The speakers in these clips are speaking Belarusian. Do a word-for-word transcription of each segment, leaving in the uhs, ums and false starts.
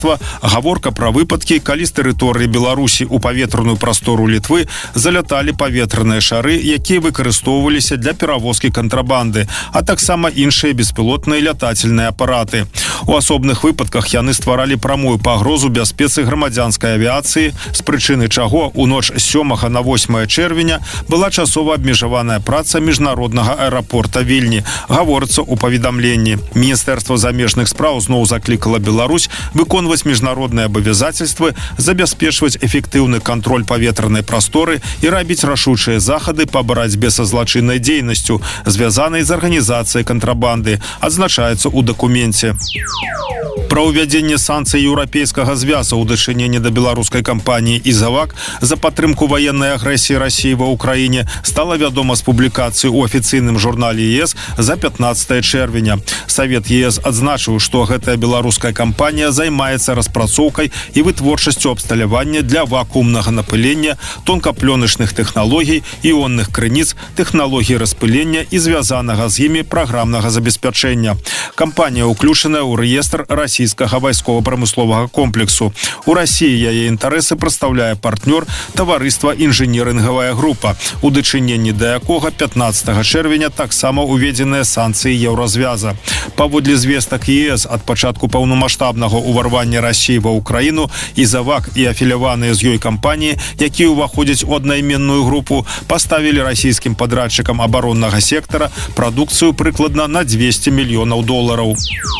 гаворка пра выпадкі, калі з тэрыторыі Беларусі ў паветраную прастору Літвы заляталі паветраныя шары, якія выкарыстоўваліся для перавозкі кантрабанды, а таксама іншыя беспілотныя лятательныя апараты. У асобных выпадках яны стваралі прамую пагрозу бяспецы грамадзянскай авіяцыі, з прычыны чаго у ноч з сёмага на восьмае чэрвеня была часова абмежаваная праца міжнароднага аэрапорта Вільні, гаворыцца ў паведамленні. Міністэрства замежных спраў зноў заклікала Беларусь выконваць міжнародныя абавязацельствы, забяспечваць эфектыўны кантроль паветранай прасторы і рабіць рашучыя захады па барацьбе са злачыннай дзейнасцю, звязанай з арганізацыяй кантрабанды, адзначаецца ў дакуменце. Пра ўвядзенне санкцый еўрапейскага звяза ў дачыненні да беларускай кампаніі «Ізавак» за падтрымку ваеннай агрэсіі Расіі ва ўкраіне стала вядома з публікацыі ў афіцыйным журнале ЕС за пятнаццатае чэрвеня. Савет ЕС адзначыў, што гэтая беларуская кампанія займаецца распрацоўкай і вытворчасцю абсталявання для вакуумнага напылення, тонкаплёначных тэхналогій, іонных крыніц, тэхналогій распылення і звязанага з імі праграмнага забеспячэння. Кампанія ўключаная ў рэестр расійскага вайскова-прамысловага комплексу. У Расіі яе інтарэсы прадстаўляе партнёр таварыства «Інжынерынгавая група», у дачыненні да якога пятнаццатага чэрвеня таксама уведзеныя санкцыі еўразвяза. Паводле звестак ЕС, ад пачатку паўнамаштабнага ўварвання Расіі ва ўкраіну «Ізавак» і афіляваныя з ёй кампаніі, якія ўваходзяць у аднайменную групу, паставілі расійскім падрадчыкам абароннага сектара прадукцыю прыкладна на дзвесце мільёнаў долараў.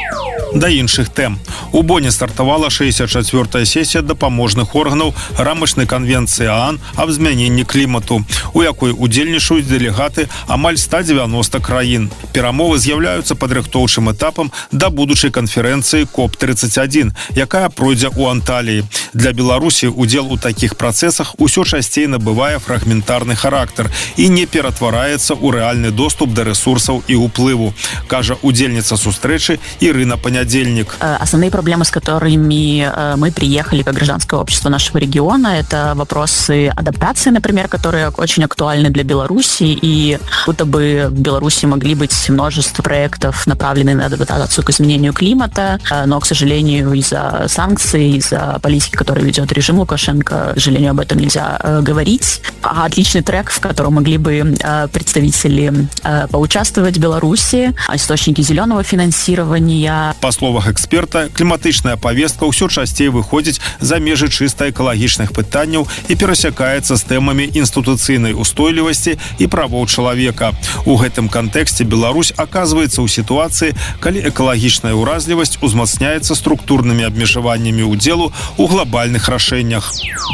Да іншых тэм. У Боне стартавала шэсцьдзесят чацвёртая сесія дапаможных органаў рамачнай канвенцыі ААН аб змяненні клімату, у якой удзельнічаюць дэлегаты амаль ста дзевяноста краін. Перамовы з'яўляюцца падрыхтоўчым этапам да будучай канферэнцыі коп тридцать один, якая пройдзе ў Анталіі. Для Беларусі удзел у такіх працэсах усё часцей набывае фрагментарны характар і не ператвараецца ў рэальны доступ да рэсурсаў і ўплыву, кажа удзельніца сустрэчы Ирина Понятельник. Основные проблемы, с которыми мы приехали как гражданское общество нашего региона, это вопросы адаптации, например, которые очень актуальны для Беларуси, и будто бы в Беларуси могли быть множество проектов, направленных на адаптацию к изменению климата, но, к сожалению, из-за санкций, из-за политики, которую ведет режим Лукашенко, к сожалению, об этом нельзя говорить. А отличный трек, в котором могли бы представители поучаствовать в Беларуси, источники зеленого финансирования. Па словах эксперта, кліматычная павестка ўсё часцей выходзіць за межы чыста экалагічных пытанняў і перасякаецца з тэмамі інстытуцыйнай устойлівасці і правоў чалавека. У гэтым кантэксце Беларусь аказваецца ў сітуацыі, калі экалагічная ўразлівасць узмацняецца структурнымі абмежаваннямі ўдзелу ў глобальных рашэннях.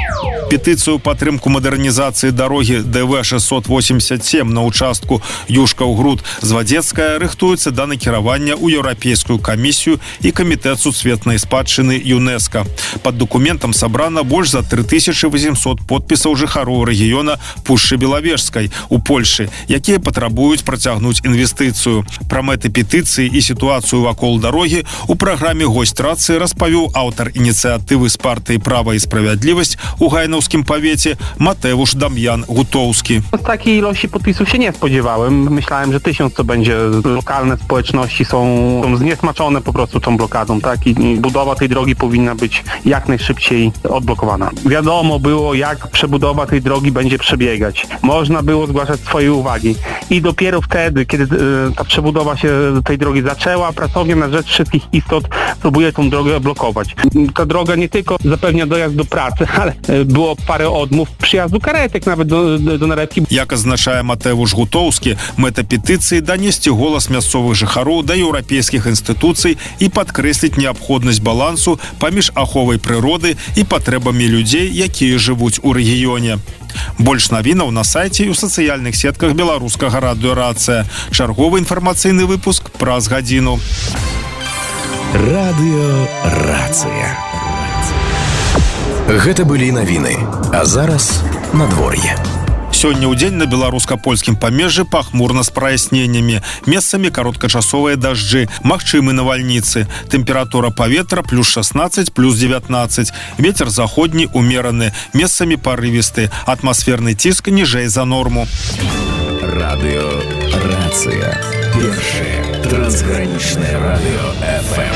Петыцыю падтрымку мадэрнізацыі дарогі ДВ шестьсот восемьдесят семь на участку Юшкаў-Груд Звадзецкая рыхтуецца да накіравання ў Еўрапейскую камісію і камітэт сусветнай спадчыны ЮНЕСКО. Под документам сабрана больш за три тысячи восемьсот подпісаў жыхароў рэгіёна Пушчы Белавежскай у Польшы, якія патрабуюць працягнуць інвестыцыю. Пра мэты петыцыі і сітуацыю вакол дарогі у праграме «Госць рацыі» распавёў аўтар ініцыятывы з партыі «Права і справядлівасць» у Гайнаўскім павеце Матeusz Damian Gutowski. Z takiej ilości podpisów się nie spodziewałem. Myślałem, że tysiąc to będzie. Lokalne społeczności są, są zniesmaczone po prostu tą blokadą, tak? I budowa tej drogi powinna być jak najszybciej odblokowana. Wiadomo było, jak przebudowa tej drogi będzie przebiegać. Można było zgłaszać swoje uwagi. I dopiero wtedy, kiedy y, ta przebudowa się tej drogi zaczęła, pracownia na rzecz wszystkich istot próbuje tą drogę blokować. Ta droga nie tylko zapewnia dojazd do pracy, ale y, było parę odmów przyjazdu karetek nawet do, do, do Narewki. Як азначае Матeusz Gutowski, мэта петыцыі данесці голас мясцовых жыхароў да еўрапейскіх інстытуцый і падкрэсліць неабходнасць балансу паміж аховай прыроды і патрэбамі людзей, якія жывуць у рэгіёне. Больш навінаў на сайце і ў сацыяльных сетках беларускага радыё «Рацыя». Чарговы інфармацыйны выпуск праз гадзіну. Радыё «Рацыя». Гэта былі навіны, а зараз надвор'е. Сёння ў дзень на беларуска-польскім памежжы пахмурна з праясненнямі. Месцамі кароткачасовыя дажджы, магчымы навальніцы. Тэмпература паветра плюс шестнадцать, плюс девятнадцать. Вецер заходні умераны, месцамі парывісты. Атмасферны ціск ніжэй за норму. Радыё «Рацыя». Першае трансгранічнае радыё эф эм.